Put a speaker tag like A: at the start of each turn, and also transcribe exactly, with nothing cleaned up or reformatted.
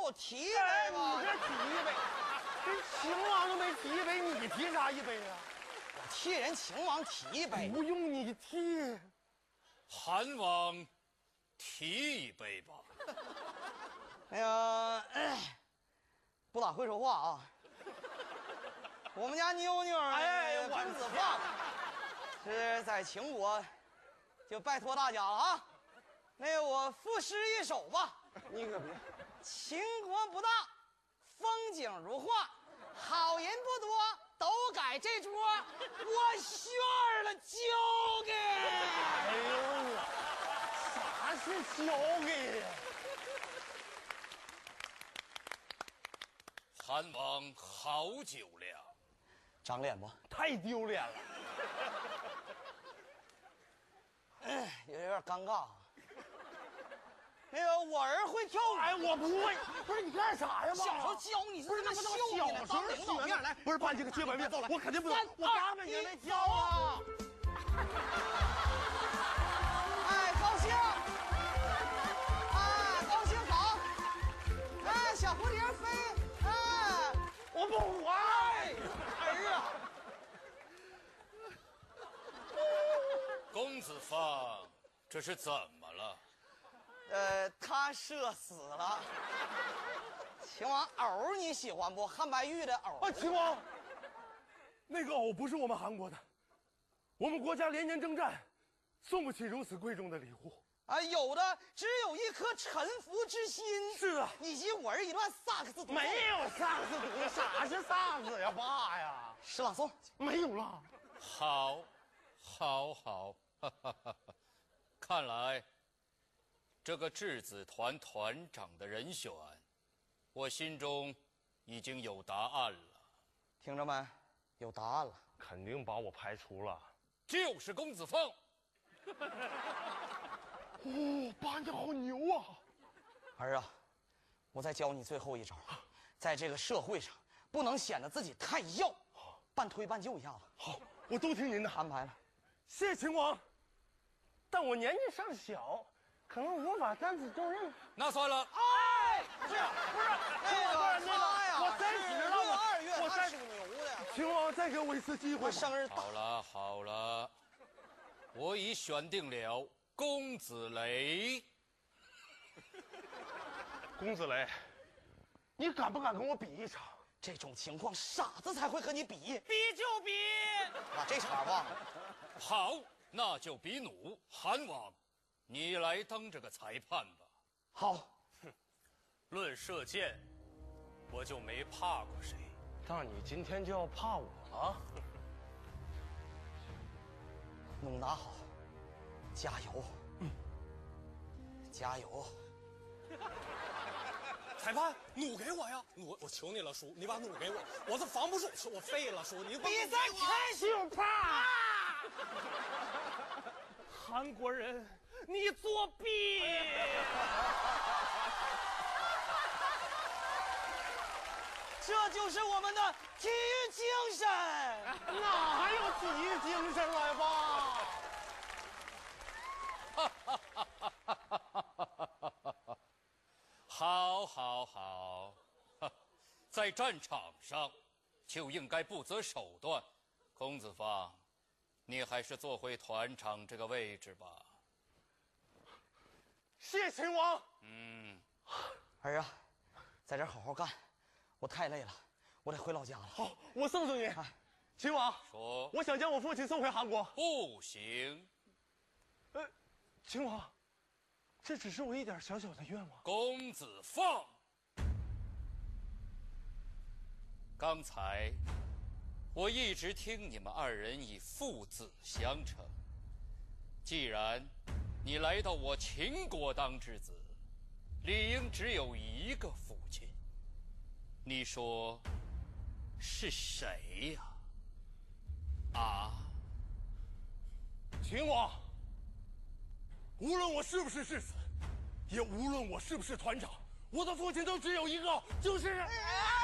A: 我提一杯吧。
B: 你这提一杯，这秦王都没提一杯，你提啥一杯啊？
A: 我替人秦王提一杯。
B: 不用你提，
C: 韩王提一杯吧。
A: 哎呀，哎，不咋会说话啊。我们家妞妞儿，
B: 哎
A: 公子放是在秦国，就拜托大家了啊。那个我赋诗一首吧。
B: 你可别。
A: 秦国不大，风景如画，好人不多，都改这桌，我炫了交给。
B: 哎呦我，啥是交给呀？
C: 韩王好酒量，
A: 长脸不？
B: 太丢脸了。
A: 哎，有点尴尬。那个我儿会跳舞，
B: 哎，我不会。不是你干啥呀？
A: 小时候教你是
B: 不是
A: 这么
B: 那
A: 秀
B: 小
A: 的，当领导面来。
B: 不是办这个接班面，我肯定不能。我八百年没跳啊！
A: 哎，高兴！哎，高兴好！哎，小蝴蝶飞！哎，
B: 我不玩。
A: 儿啊！
C: 公子放，这是怎么了？
A: 呃，他射死了。秦王藕你喜欢不？汉白玉的藕。
B: 啊，秦王，那个藕不是我们韩国的，我们国家连年征战，送不起如此贵重的礼物。
A: 啊，有的只有一颗臣服之心。
B: 是啊，
A: 以及我儿一段萨克斯独奏。
B: 没有萨克斯独奏，啥是萨克斯呀，爸呀？
A: 诗朗诵
B: 没有了。
C: 好，好，好，哈哈哈！看来这个质子团团长的人选，我心中已经有答案了。
A: 听着没？有答案了。
B: 肯定把我排除了。
C: 就是公子凤。
B: 哦，爸，你好牛啊！
A: 儿啊，我再教你最后一招，在这个社会上不能显得自己太要，半推半就一下子。
B: 好，我都听您的。
A: 安排了。
B: 谢谢秦王，但我年纪尚小，可能无法担此重任。
C: 那算了。
A: 哎，
B: 不是不是，
A: 那个他呀，
B: 我三十了，
A: 我二月
B: 我三
A: 他属牛的。
B: 秦王，再给我一次机会。
A: 我生日
C: 好了好了，我已选定了公子雷。
B: 公子雷，你敢不敢跟我比一场？
A: 这种情况，傻子才会和你比。
B: 比就比。
A: 把这茬忘了。
C: 好，那就比弩。韩王，你来当这个裁判吧。
A: 好。
C: 论射箭，我就没怕过谁。
B: 那你今天就要怕我了。
A: 弩拿好，加油。嗯，加油。
D: 裁判，弩给我呀！我我求你了，叔，你把弩给我，我是防不住，我废了，叔，你把
A: 比赛开始吧！
B: 韩国人，你作弊！
A: 这就是我们的体育精神。
B: 哪还有体育精神了呀，爸？
C: 好，好，好，在战场上就应该不择手段。公子方，你还是坐回团长这个位置吧。
B: 谢秦王。
C: 嗯，
A: 儿啊，在这儿好好干，我太累了，我得回老家了。
B: 好，我送送你。秦王，
C: 说，
B: 我想将我父亲送回韩国。
C: 不行。
B: 呃，秦王，这只是我一点小小的愿望。
C: 公子放。刚才我一直听你们二人以父子相称，既然你来到我秦国当之子，理应只有一个父亲。你说是谁呀？啊？
B: 秦王，无论我是不是世子，也无论我是不是团长，我的父亲都只有一个，就是。